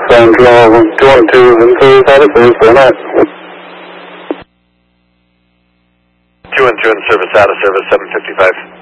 San 212 and service out of service, very nice. 212 and service out of service, 755.